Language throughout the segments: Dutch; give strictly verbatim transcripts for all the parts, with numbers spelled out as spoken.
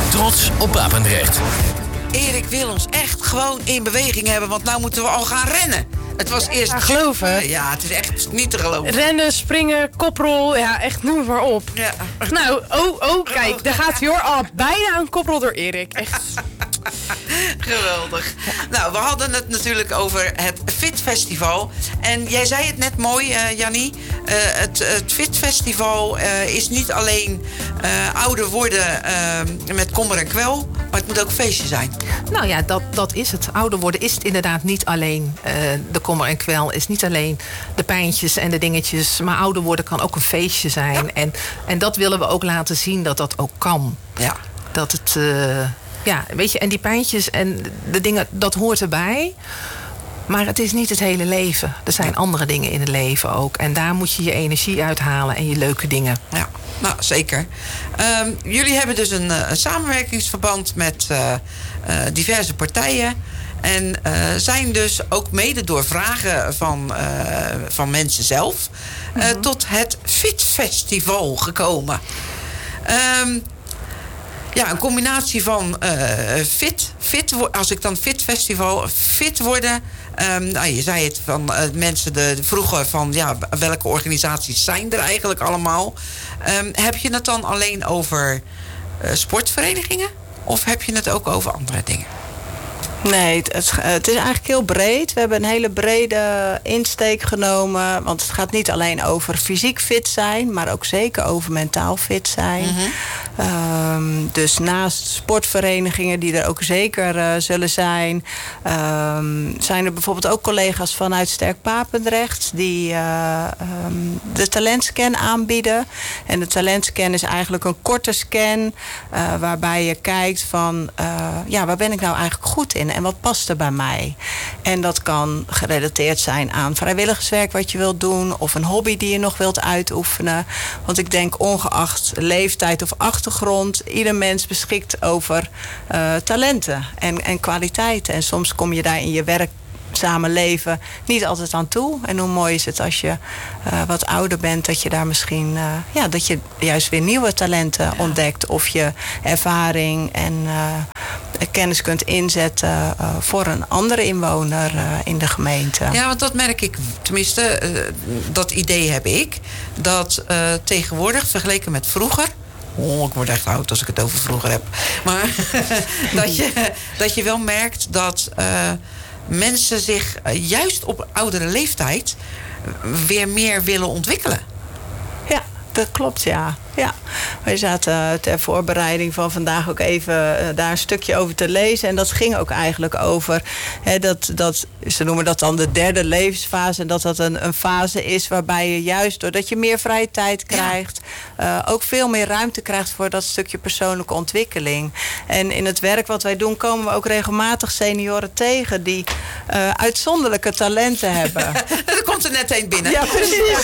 Trots op Papendrecht. Erik wil ons echt gewoon in beweging hebben, want nou moeten we al gaan rennen. Het was eerst... Ja, geloven. Ja, het is echt niet te geloven. Rennen, springen, koprol, ja, echt noem het maar op. Ja. Nou, oh, oh, kijk, daar gaat hij hoor. Al bijna een koprol door Erik. Echt. Geweldig. Nou, we hadden het natuurlijk over het Fit Festival. En jij zei het net mooi, uh, Jannie. Uh, het, het Fit Festival uh, is niet alleen uh, ouder worden uh, met kommer en kwel, maar het moet ook een feestje zijn. Nou ja, dat, dat is het. Ouder worden is het inderdaad niet alleen uh, de kommer en kwel. Is niet alleen de pijntjes en de dingetjes. Maar ouder worden kan ook een feestje zijn. Ja. En, en dat willen we ook laten zien dat dat ook kan. Ja. Dat het... Uh, Ja, weet je, en die pijntjes en de dingen, dat hoort erbij. Maar het is niet het hele leven. Er zijn andere dingen in het leven ook. En daar moet je je energie uithalen en je leuke dingen. Ja, nou zeker. Um, jullie hebben dus een, een samenwerkingsverband met uh, uh, diverse partijen. En uh, zijn dus ook mede door vragen van, uh, van mensen zelf uh, mm-hmm. tot het Fit Festival gekomen. Um, Ja, een combinatie van uh, fit, fit, als ik dan Fit Festival, fit worden. Um, nou, je zei het van uh, mensen de, de vroeger van ja, welke organisaties zijn er eigenlijk allemaal. Um, heb je het dan alleen over uh, sportverenigingen? Of heb je het ook over andere dingen? Nee, het, het is eigenlijk heel breed. We hebben een hele brede insteek genomen. Want het gaat niet alleen over fysiek fit zijn, maar ook zeker over mentaal fit zijn. Mm-hmm. Um, dus naast sportverenigingen die er ook zeker uh, zullen zijn, um, zijn er bijvoorbeeld ook collega's vanuit Sterk Papendrecht die uh, um, de talentscan aanbieden. En de talentscan is eigenlijk een korte scan uh, waarbij je kijkt van uh, ja, waar ben ik nou eigenlijk goed in? En wat past er bij mij? En dat kan gerelateerd zijn aan vrijwilligerswerk wat je wilt doen, of een hobby die je nog wilt uitoefenen. Want ik denk ongeacht leeftijd of achtergrond, ieder mens beschikt over uh, talenten en, en kwaliteiten. En soms kom je daar in je werk samen leven niet altijd aan toe. En hoe mooi is het als je uh, wat ouder bent, dat je daar misschien uh, ja, dat je juist weer nieuwe talenten ja. ontdekt, of je ervaring en uh, kennis kunt inzetten uh, voor een andere inwoner uh, in de gemeente. Ja, want dat merk ik, tenminste, uh, dat idee heb ik, dat uh, tegenwoordig vergeleken met vroeger. Oh, ik word echt oud als ik het over vroeger heb. Maar dat, je, dat je wel merkt dat uh, mensen zich uh, juist op oudere leeftijd weer meer willen ontwikkelen. Ja, dat klopt, ja. Ja, wij zaten ter voorbereiding van vandaag ook even uh, daar een stukje over te lezen. En dat ging ook eigenlijk over, hè, dat, dat, ze noemen dat dan de derde levensfase. En dat dat een, een fase is waarbij je juist doordat je meer vrije tijd krijgt, ja. uh, ook veel meer ruimte krijgt voor dat stukje persoonlijke ontwikkeling. En in het werk wat wij doen komen we ook regelmatig senioren tegen die uh, uitzonderlijke talenten hebben. Er komt er net een binnen. Ja, precies.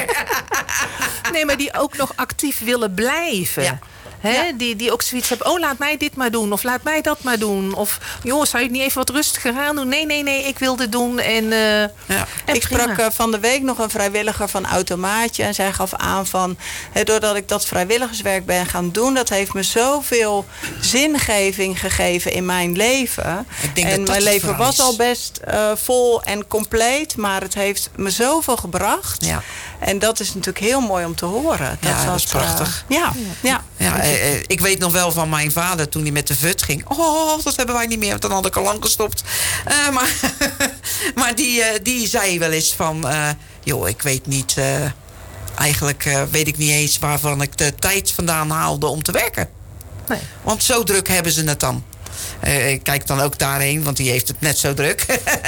Nee, maar die ook nog actief willen blijven. Ja. He, ja. die, die ook zoiets hebben, oh laat mij dit maar doen, of laat mij dat maar doen, of joh, zou je het niet even wat rustiger aan doen? Nee, nee, nee, ik wil dit doen. En, uh, ja. en ik sprak uh, van de week nog een vrijwilliger van Automaatje en zij gaf aan van, he, doordat ik dat vrijwilligerswerk ben gaan doen, dat heeft me zoveel zingeving gegeven in mijn leven. Ik denk en dat mijn dat leven was is. al best uh, vol en compleet, maar het heeft me zoveel gebracht. Ja. En dat is natuurlijk heel mooi om te horen. Dat, ja, dat, dat is prachtig. Uh, ja, ja. ja. ja eh, eh, ik weet nog wel van mijn vader toen hij met de V U T ging. Oh, dat hebben wij niet meer, want dan had ik al lang gestopt. Uh, maar maar die, uh, die zei wel eens van, uh, joh, ik weet niet, uh, eigenlijk uh, weet ik niet eens waarvan ik de tijd vandaan haalde om te werken. Nee. Want zo druk hebben ze het dan. Uh, ik kijk dan ook daarheen, want die heeft het net zo druk.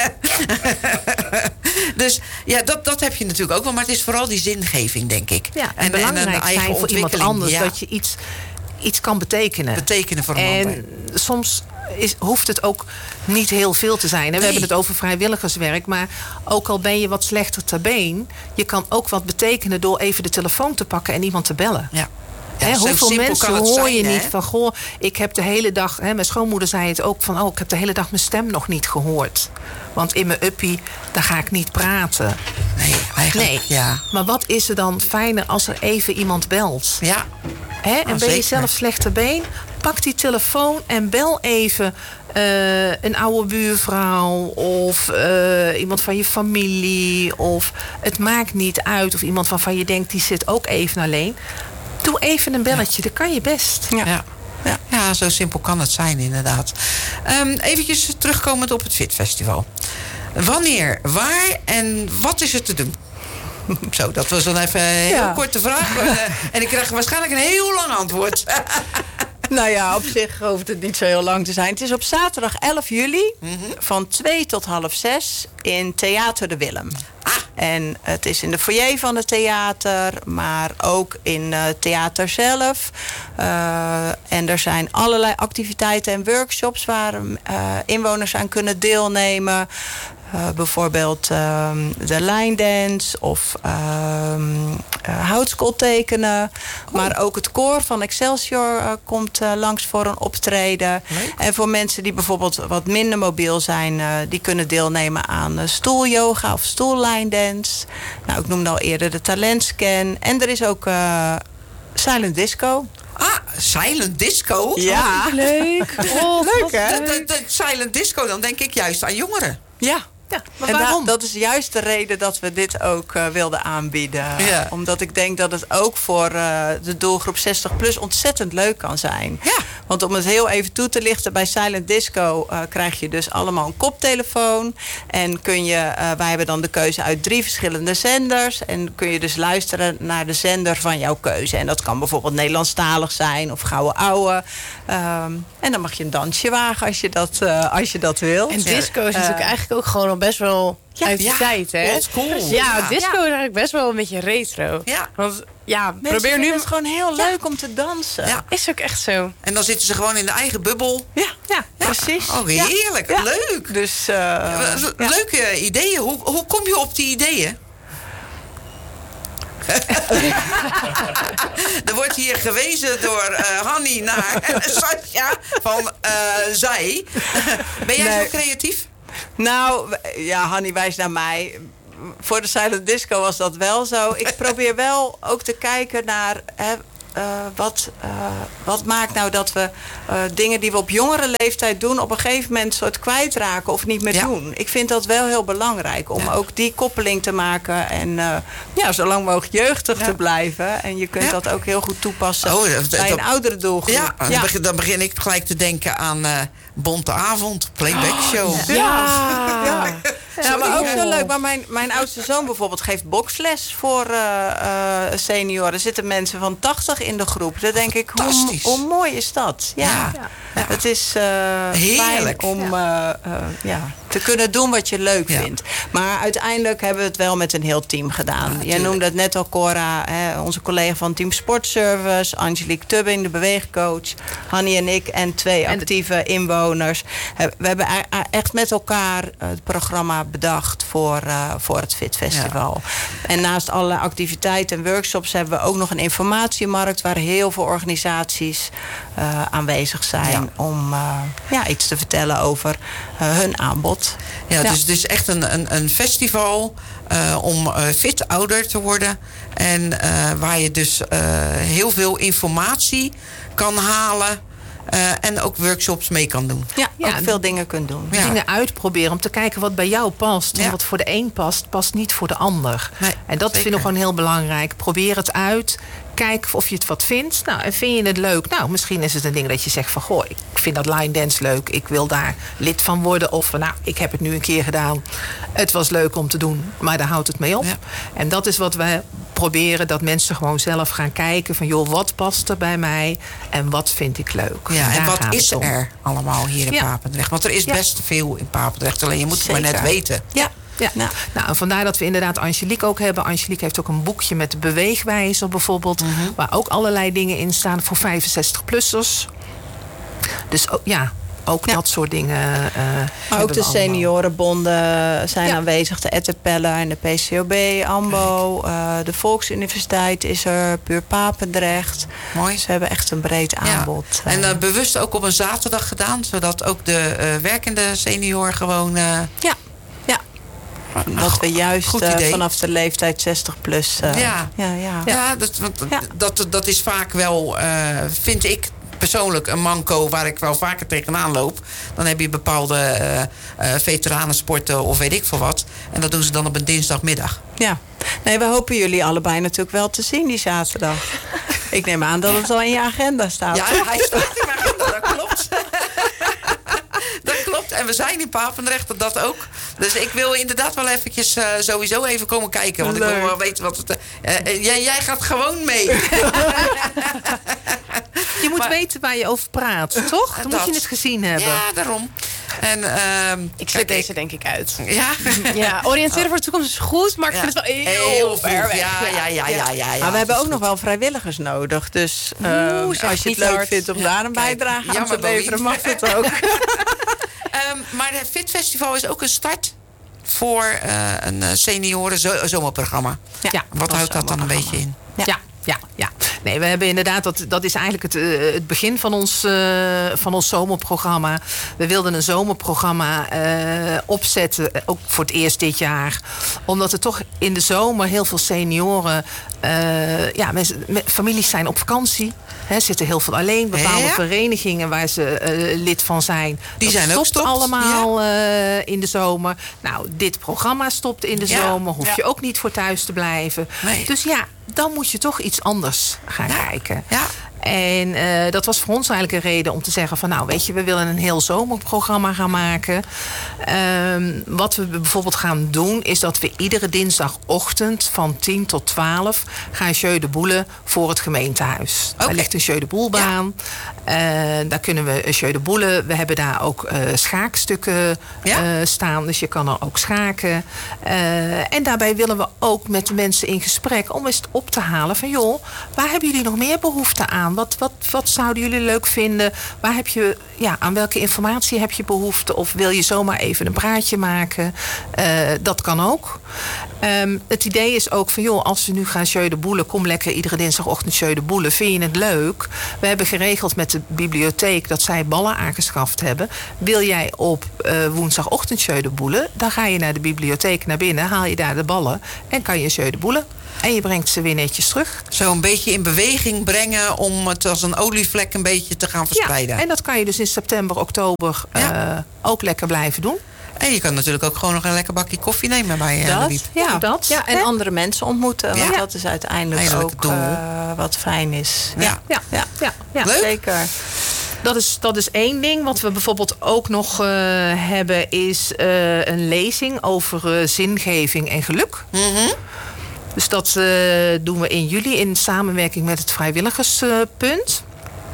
Dus ja, dat, dat heb je natuurlijk ook wel. Maar het is vooral die zingeving, denk ik. Ja, en, en belangrijk en een eigen zijn voor iemand anders. Ja. Dat je iets, iets kan betekenen. Betekenen voor een en ander. Soms is, hoeft het ook niet heel veel te zijn. Hè? We nee. hebben het over vrijwilligerswerk. Maar ook al ben je wat slechter ter been, je kan ook wat betekenen door even de telefoon te pakken en iemand te bellen. Ja. Ja, he, hoeveel mensen hoor zijn, je niet van, goh, ik heb de hele dag, he, mijn schoonmoeder zei het ook van, oh, ik heb de hele dag mijn stem nog niet gehoord. Want in mijn uppie, daar ga ik niet praten. Nee, eigenlijk, nee. Ja. Maar wat is er dan fijner als er even iemand belt? Ja. He, en oh, ben je zelf slechter been? Pak die telefoon en bel even uh, een oude buurvrouw of uh, iemand van je familie. Of het maakt niet uit. Of iemand waarvan je denkt, die zit ook even alleen. Doe even een belletje, ja. Dat kan je best. Ja. Ja. Ja. ja, zo simpel kan het zijn inderdaad. Um, eventjes terugkomend op het Fit Festival. Wanneer, waar en wat is er te doen? Zo, dat was dan even een heel ja. korte vraag. En ik krijg waarschijnlijk een heel lang antwoord. Nou ja, op zich hoeft het niet zo heel lang te zijn. Het is op zaterdag elf juli mm-hmm. van twee tot half zes in Theater de Willem. Ah. En het is in de foyer van het theater, maar ook in het theater zelf. Uh, en er zijn allerlei activiteiten en workshops waar uh, inwoners aan kunnen deelnemen. Uh, bijvoorbeeld uh, de line dance of uh, uh, houtskool tekenen. Oh. Maar ook het koor van Excelsior uh, komt uh, langs voor een optreden. Leuk. En voor mensen die bijvoorbeeld wat minder mobiel zijn, uh, die kunnen deelnemen aan uh, stoelyoga of stoelline dance. Nou, ik noemde al eerder de talentscan. En er is ook uh, silent disco. Ah, silent disco? Ja. Oh, leuk. Oh, leuk, hè? De, de, de silent disco, dan denk ik juist aan jongeren. Ja. Ja, maar en waarom? Da, dat is juist de reden dat we dit ook uh, wilden aanbieden. Ja. Omdat ik denk dat het ook voor uh, de doelgroep zestig plus ontzettend leuk kan zijn. Ja. Want om het heel even toe te lichten, bij Silent Disco uh, krijg je dus allemaal een koptelefoon. En kun je, uh, wij hebben dan de keuze uit drie verschillende zenders. En kun je dus luisteren naar de zender van jouw keuze. En dat kan bijvoorbeeld Nederlandstalig zijn of Gouden Ouwe. Um, en dan mag je een dansje wagen als je dat, uh, als je dat wil. En disco is uh, natuurlijk eigenlijk ook gewoon best wel ja, uit de ja, tijd, hè? Cool. Ja, ja, disco ja. is eigenlijk best wel een beetje retro. Ja. Want ja, mensen probeer nu. Het is gewoon heel ja. leuk om te dansen. Ja. Is ook echt zo. En dan zitten ze gewoon in de eigen bubbel. Ja, ja, ja. precies. Oh, heerlijk. Ja. Leuk. Dus, uh, ja. Leuke ideeën. Hoe, hoe kom je op die ideeën? Er wordt hier gewezen door uh, Hanny naar Sascha van uh, zij. Ben jij nee. zo creatief? Nou, ja, Hanny wijst naar mij. Voor de Silent Disco was dat wel zo. Ik probeer wel ook te kijken naar Hè, Uh, wat, uh, wat maakt nou dat we uh, dingen die we op jongere leeftijd doen op een gegeven moment soort kwijtraken of niet meer ja. doen. Ik vind dat wel heel belangrijk om ja. ook die koppeling te maken en uh, ja, zo lang mogelijk jeugdig ja. te blijven. En je kunt ja. dat ook heel goed toepassen oh, dat, bij dat, een oudere doelgroep. Ja, ja. Dan, begin, dan begin ik gelijk te denken aan uh, Bonte Avond, Playback Show. Oh, ja. Ja. ja. Ja, maar ook zo leuk. Maar mijn, mijn oudste zoon bijvoorbeeld geeft boksles voor uh, uh, senioren. Er zitten mensen van tachtig in de groep. Dan denk ik, hoe, hoe mooi is dat? Ja, ja. ja. Het is uh, heerlijk fijn om ja. Uh, uh, ja, te kunnen doen wat je leuk ja. vindt. Maar uiteindelijk hebben we het wel met een heel team gedaan. Ja, Jij noemde het net al, Cora, hè, onze collega van Team Sportservice, Angelique Tubbing, de beweegcoach, Hanny en ik en twee en actieve de... inwoners. We hebben echt met elkaar het programma bedacht voor, uh, voor het Fit Festival. Ja. En naast alle activiteiten en workshops hebben we ook nog een informatiemarkt waar heel veel organisaties uh, aanwezig zijn ja. om uh, ja, iets te vertellen over uh, hun aanbod. Ja, ja. Dus het is echt een, een, een festival uh, om uh, fit ouder te worden. En uh, waar je dus uh, heel veel informatie kan halen. Uh, en ook workshops mee kan doen. Ja, ja ook veel dingen kunt doen. Ja. Dingen uitproberen om te kijken wat bij jou past. Ja. En wat voor de een past, past niet voor de ander. Nee, en dat zeker. vind ik gewoon heel belangrijk. Probeer het uit. Kijk of je het wat vindt. Nou, en vind je het leuk? Nou, misschien is het een ding dat je zegt van... goh, ik vind dat line dance leuk. Ik wil daar lid van worden. Of nou, ik heb het nu een keer gedaan. Het was leuk om te doen, maar daar houdt het mee op. Ja. En dat is wat we proberen. Dat mensen gewoon zelf gaan kijken van... joh, wat past er bij mij? En wat vind ik leuk? Ja, en, en wat is er allemaal hier in ja. Papendrecht? Want er is ja. best veel in Papendrecht. Alleen je moet Zeker. het maar net weten. Ja. Ja, nou. nou, en vandaar dat we inderdaad Angelique ook hebben. Angelique heeft ook een boekje met de beweegwijzer bijvoorbeeld. Mm-hmm. Waar ook allerlei dingen in staan voor vijfenzestig-plussers. Dus ook, ja, ook ja. dat soort dingen. Uh, maar ook de seniorenbonden zijn ja. aanwezig. De Ettenpellen en de P C O B, AMBO. Uh, de Volksuniversiteit is er, Puur Papendrecht. Mooi. Ze hebben echt een breed aanbod. Ja. En uh, bewust ook op een zaterdag gedaan. Zodat ook de uh, werkende senior gewoon... Uh, ja. Dat we juist uh, vanaf de leeftijd zestig plus... Uh, ja, ja, ja. ja, dat, want, ja. Dat, dat is vaak wel, uh, vind ik persoonlijk een manco waar ik wel vaker tegenaan loop. Dan heb je bepaalde uh, uh, veteranensporten of weet ik veel wat. En dat doen ze dan op een dinsdagmiddag. Ja, nee, we hopen jullie allebei natuurlijk wel te zien die zaterdag. Ik neem aan dat het al in je agenda staat. Ja, hij staat in mijn agenda, dat klopt. Dat klopt. En we zijn in Papendrecht, dat ook. Dus ik wil inderdaad wel eventjes uh, sowieso even komen kijken. Want Leuk. Ik wil wel weten wat het... Uh, uh, jij, jij gaat gewoon mee. Je moet maar, weten waar je over praat, toch? Dan dat. Moet je het gezien hebben. Ja, daarom. En, uh, ik zet deze denk ik uit. Ja? Ja, oriënteren oh. voor de toekomst is goed, maar ik ja. vind het wel heel, heel ver weg. Ja, ja, ja, ja, ja, ja, maar we hebben ook goed. nog wel vrijwilligers nodig. Dus uh, Oeh, als je het leuk hard. vindt om ja, daar een bijdrage aan te leveren, mag het ook. um, maar het Fit Festival is ook een start voor uh, een senioren zomerprogramma. Ja. Ja, wat houdt dat dan een beetje in? Ja. ja. Ja, ja. Nee, we hebben inderdaad, dat, dat is eigenlijk het, uh, het begin van ons, uh, van ons zomerprogramma. We wilden een zomerprogramma uh, opzetten, ook voor het eerst dit jaar. Omdat er toch in de zomer heel veel senioren, uh, ja, mensen, families zijn op vakantie. He, zitten heel veel alleen. Bepaalde ja. verenigingen waar ze uh, lid van zijn. Die dat zijn stopt ook stopt. allemaal ja. uh, in de zomer. Nou, dit programma stopt in de ja. zomer. Hoef ja. je ook niet voor thuis te blijven. Nee. Dus ja, dan moet je toch iets anders gaan ja. kijken. Ja. En uh, dat was voor ons eigenlijk een reden om te zeggen van... nou, weet je, we willen een heel zomerprogramma gaan maken. Um, wat we bijvoorbeeld gaan doen... is dat we iedere dinsdagochtend van tien tot twaalf... gaan Jeu de Boele voor het gemeentehuis. Okay. Daar ligt een Jeu de Boelbaan. Ja. Uh, daar kunnen we een Jeu de Boele... we hebben daar ook uh, schaakstukken ja. uh, staan. Dus je kan er ook schaken. Uh, en daarbij willen we ook met de mensen in gesprek... om eens op te halen van... joh, waar hebben jullie nog meer behoefte aan? Wat, wat, wat zouden jullie leuk vinden? Waar heb je, ja, aan welke informatie heb je behoefte? Of wil je zomaar even een praatje maken? Uh, dat kan ook. Um, het idee is ook van, joh, als we nu gaan Jeu de Boele... kom lekker iedere dinsdagochtend Jeu de Boele. Vind je het leuk? We hebben geregeld met de bibliotheek... dat zij ballen aangeschaft hebben. Wil jij op uh, woensdagochtend Jeu de Boele... dan ga je naar de bibliotheek naar binnen... haal je daar de ballen en kan je Jeu de Boele... En je brengt ze weer netjes terug. Zo een beetje in beweging brengen... om het als een olievlek een beetje te gaan verspreiden. Ja, en dat kan je dus in september, oktober ja. uh, ook lekker blijven doen. En je kan natuurlijk ook gewoon nog een lekker bakje koffie nemen bij je. Dat, Liep. ja, dat. Ja, en He? andere mensen ontmoeten. Want ja. dat is uiteindelijk Eindelijk ook uh, wat fijn is. Ja, ja. ja. ja. ja. ja. Leuk. Zeker. Dat is, dat is één ding. Wat we bijvoorbeeld ook nog uh, hebben... is uh, een lezing over uh, zingeving en geluk. Mm-hmm. Dus dat uh, doen we in juli in samenwerking met het Vrijwilligerspunt.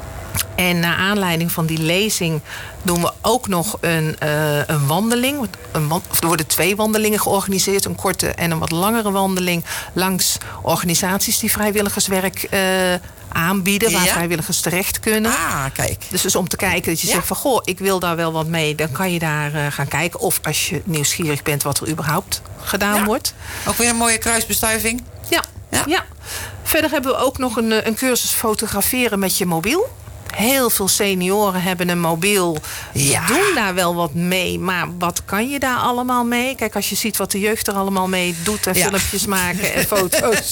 Uh, en naar aanleiding van die lezing doen we ook nog een, uh, een wandeling. Een wand, of er worden twee wandelingen georganiseerd. Een korte en een wat langere wandeling langs organisaties die vrijwilligerswerk uh, aanbieden. Waar ja. vrijwilligers terecht kunnen. Ah, kijk. Dus, dus om te kijken dat je ja. zegt van... goh, ik wil daar wel wat mee. Dan kan je daar uh, gaan kijken. Of als je nieuwsgierig bent wat er überhaupt gedaan ja. wordt. Ook weer een mooie kruisbestuiving. Ja, ja. ja. Verder hebben we ook nog een, een cursus fotograferen met je mobiel. Heel veel senioren hebben een mobiel. Ja. Doen daar wel wat mee. Maar wat kan je daar allemaal mee? Kijk, als je ziet wat de jeugd er allemaal mee doet. En ja. filmpjes maken en foto's.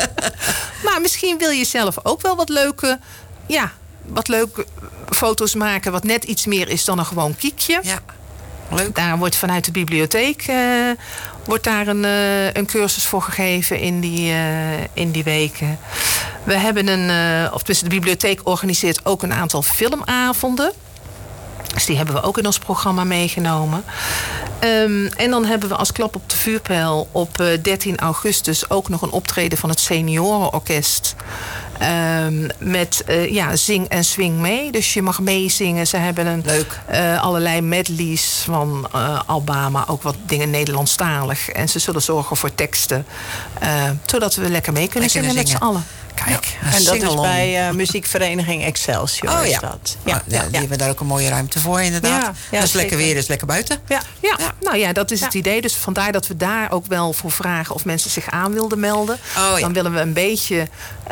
Maar misschien wil je zelf ook wel wat leuke... Ja, wat leuke foto's maken. Wat net iets meer is dan een gewoon kiekje. Ja. Leuk. Daar wordt vanuit de bibliotheek... Uh, wordt daar een, uh, een cursus voor gegeven in die, uh, in die weken. We hebben een... Uh, of tenminste, de bibliotheek organiseert ook een aantal filmavonden. Dus die hebben we ook in ons programma meegenomen. Um, en dan hebben we als klap op de vuurpijl op uh, dertien augustus... ook nog een optreden van het Seniorenorkest... Um, met uh, ja, zing en swing mee. Dus je mag meezingen. Ze hebben een, Leuk. Uh, allerlei medleys van uh, Alabama. Ook wat dingen Nederlandstalig. En ze zullen zorgen voor teksten. Uh, zodat we lekker mee kunnen lekker zingen, zingen met z'n allen. Kijk, ja. En dat is bij uh, muziekvereniging Excelsior. Oh ja. Is dat. Ja, ja, ja, die ja. hebben daar ook een mooie ruimte voor inderdaad. Ja, ja, dat is lekker weer, is lekker buiten. Ja, ja. ja. nou ja, dat is ja. het idee. Dus vandaar dat we daar ook wel voor vragen of mensen zich aan wilden melden. Oh, ja. Dan willen we een beetje,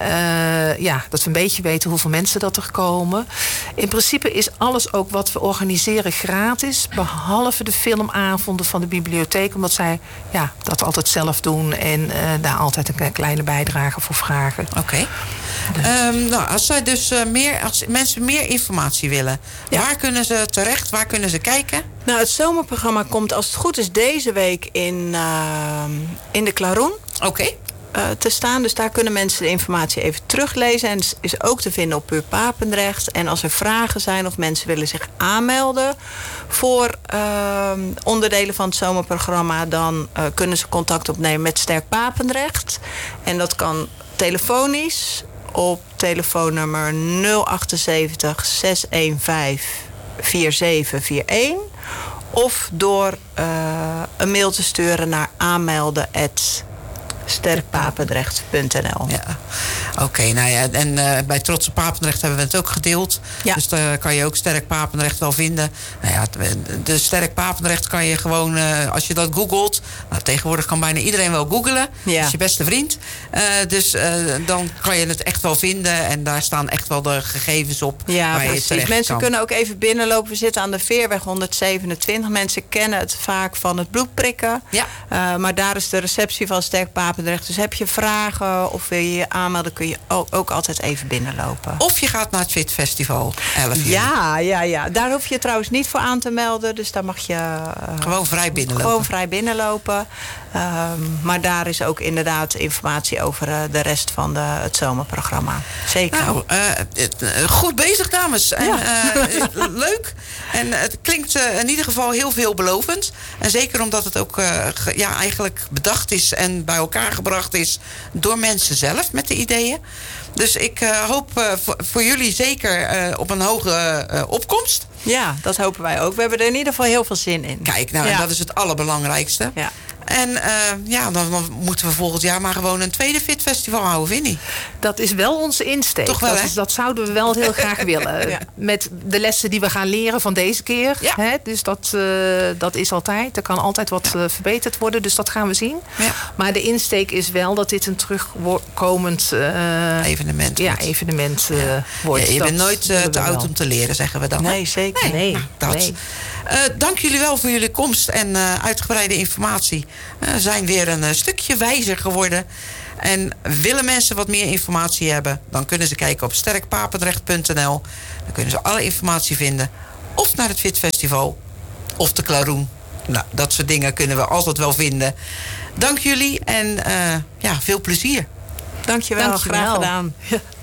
uh, ja, dat we een beetje weten hoeveel mensen dat er komen. In principe is alles ook wat we organiseren gratis. Behalve de filmavonden van de bibliotheek. Omdat zij ja, dat altijd zelf doen. En uh, daar altijd een kleine bijdrage voor vragen. Oké. Okay. Um, nou, als, zij dus, uh, meer, als mensen meer informatie willen, ja. waar kunnen ze terecht? Waar kunnen ze kijken? Nou, het zomerprogramma komt als het goed is deze week in, uh, in de Klaroen. Oké. Okay. Uh, te staan. Dus daar kunnen mensen de informatie even teruglezen. En is ook te vinden op Puur Papendrecht. En als er vragen zijn of mensen willen zich aanmelden voor uh, onderdelen van het zomerprogramma, dan uh, kunnen ze contact opnemen met Sterk Papendrecht. En dat kan telefonisch op telefoonnummer nul achtenzeventig zes een vijf vier zeven vier een. Of door uh, een mail te sturen naar aanmelden at sterk papendrecht punt n l. Ja. Oké, okay, nou ja, en uh, bij Trotse Papendrecht hebben we het ook gedeeld. Ja. Dus daar kan je ook Sterk Papendrecht wel vinden. Nou ja, de Sterk Papendrecht kan je gewoon, uh, als je dat googelt, nou, tegenwoordig kan bijna iedereen wel googelen. Ja. Dat is je beste vriend. Uh, dus uh, dan kan je het echt wel vinden. En daar staan echt wel de gegevens op. Ja, waar precies. Je terecht Mensen kan. kunnen ook even binnenlopen. We zitten aan de Veerweg honderdzevenentwintig. Mensen kennen het vaak van het bloedprikken. Ja. Uh, maar daar is de receptie van Sterk Papendrecht. Dus heb je vragen of wil je je aanmelden, kun je ook, ook altijd even binnenlopen. Of je gaat naar het Fit Festival, elf juli. Ja, ja, ja. Daar hoef je trouwens niet voor aan te melden. Dus daar mag je uh, gewoon vrij binnenlopen. Gewoon vrij binnenlopen. Um, maar daar is ook inderdaad informatie over uh, de rest van de, het zomerprogramma. Zeker. Nou, uh, goed bezig, dames. En, ja. uh, leuk. En het klinkt uh, in ieder geval heel veelbelovend. En zeker omdat het ook uh, ge, ja, eigenlijk bedacht is en bij elkaar gebracht is door mensen zelf met de ideeën. Dus ik uh, hoop uh, voor, voor jullie zeker uh, op een hoge uh, opkomst. Ja, dat hopen wij ook. We hebben er in ieder geval heel veel zin in. Kijk, nou, ja. en dat is het allerbelangrijkste. Ja. En uh, ja, dan, dan moeten we volgend jaar maar gewoon een tweede Fit Festival houden, Winnie. Dat is wel onze insteek. Toch wel, dat, is, dat zouden we wel heel graag willen. Ja. Met de lessen die we gaan leren van deze keer. Ja. Hè? Dus dat, uh, dat is altijd. Er kan altijd wat uh, verbeterd worden. Dus dat gaan we zien. Ja. Maar de insteek is wel dat dit een terugkomend uh, evenement, ja, wordt. evenement uh, ja. wordt. Ja, je dat bent nooit uh, te oud om te leren, zeggen we dan. Nee, zeker. Nee, nee. Nou, dat. nee. Uh, dank jullie wel voor jullie komst en uh, uitgebreide informatie. We uh, zijn weer een uh, stukje wijzer geworden. En willen mensen wat meer informatie hebben, dan kunnen ze kijken op sterk papendrecht punt n l. Dan kunnen ze alle informatie vinden. Of naar het Fit Festival, of de Klaroen. Nou, dat soort dingen kunnen we altijd wel vinden. Dank jullie en uh, ja, veel plezier. Dank je wel, graag gedaan. Ja.